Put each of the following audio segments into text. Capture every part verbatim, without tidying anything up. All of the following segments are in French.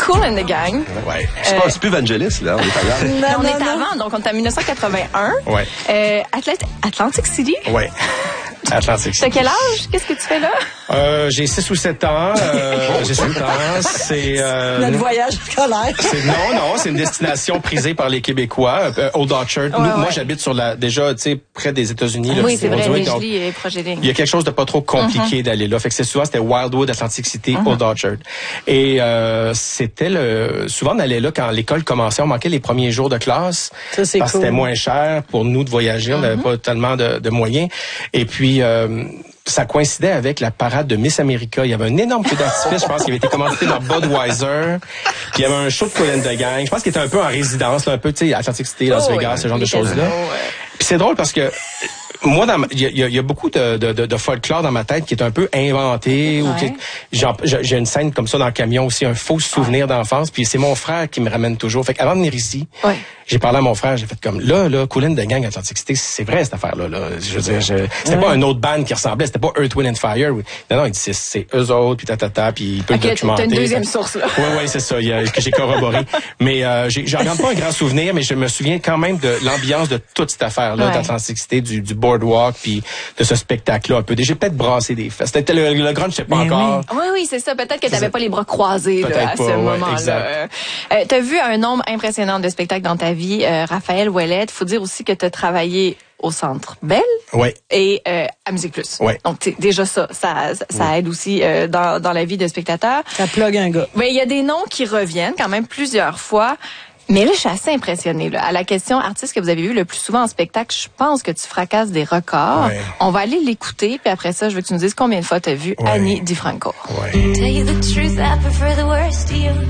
Kool and the Gang. Ouais. C'est pas, c'est plus Vangelis, là. On est ailleurs. Non, on est avant, donc on est en dix-neuf cent quatre-vingt-un. Ouais. Euh, Atlet- Atlantic City. Ouais. Atlantic City. T'as quel âge? Qu'est-ce que tu fais là? Euh, j'ai six ou sept ans. Euh, j'ai sept ans. C'est euh, notre voyage scolaire. C'est, non, non, c'est une destination prisée par les Québécois. Euh, Old Orchard. Ouais, Nous, ouais. Moi, j'habite sur la, déjà, tu sais, près des États-Unis. Là, Oui, c'est vrai, Brunswick, donc, Ridgely et Projet Ligne. il y a quelque chose de pas trop compliqué mm-hmm. d'aller là. Fait que c'est souvent, c'était Wildwood, Atlantic City, mm-hmm. Old Orchard. Et euh, c'était le... Souvent, on allait là quand l'école commençait. On manquait les premiers jours de classe. Ça, c'est parce cool. que c'était moins cher pour nous de voyager. On n'avait mm-hmm. pas tellement de, de moyens. Et puis... Euh, ça coïncidait avec la parade de Miss America. Il y avait un énorme feu d'artifice, je pense, qui avait été commandité par Budweiser. Puis il y avait un show de Kool and the Gang. Je pense qu'il était un peu en résidence, là, un peu, tu sais, Atlantic City, Las oh, Vegas, ouais, ce genre de ouais. choses-là. Puis c'est drôle parce que moi, dans, il y a, il y a beaucoup de, de, de, de folklore dans ma tête qui est un peu inventé. Ouais. Ou qui, genre, j'ai une scène comme ça dans le camion aussi, un faux souvenir ouais. d'enfance. Puis c'est mon frère qui me ramène toujours. Fait qu'avant de venir ici, ouais. j'ai parlé à mon frère, j'ai fait comme là, là, Kool and the Gang, Atlantic City, c'est vrai cette affaire-là. Là. Je veux dire, je, c'était ouais. pas un autre band qui ressemblait, c'était pas Earth, Wind and Fire. Non, non, il dit c'est, c'est eux autres, puis tatata, puis il peut okay, le documenter. T'as une deuxième source là. Oui, oui, c'est ça, il y a, que j'ai corroboré. Mais euh, j'ai, j'en garde pas un grand souvenir, mais je me souviens quand même de l'ambiance de toute cette affaire-là, ouais. d'Atlantic City, du, du boardwalk, puis de ce spectacle-là un peu. J'ai peut-être brassé des fesses. C'était le, le grunge, je sais pas mais encore. Oui, oui, oui c'est ça. Peut-être que t'avais pas les bras croisés là, à pas, ce ouais, moment-là. Exact. Euh, t'as vu un nombre impressionnant de spectacles dans ta vie, euh, Raphaël Ouellette. Faut dire aussi que t'as travaillé au Centre Bell ouais. et euh, à Musique Plus. Ouais. Donc t'sais, déjà ça, ça, ça ouais. aide aussi euh, dans, dans la vie de spectateurs. Ça plug un gars. Mais il y a des noms qui reviennent quand même plusieurs fois. Mais là, je suis assez impressionnée. Là. À la question artiste que vous avez vu le plus souvent en spectacle, je pense que tu fracasses des records. Ouais. On va aller l'écouter, puis après ça, je veux que tu nous dises combien de fois tu as vu ouais. Annie DiFranco. Ouais. Tell you the truth, I prefer the worst to you.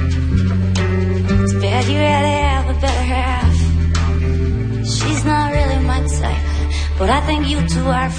It's bad you really have a better half. She's not really my type, but I think you two are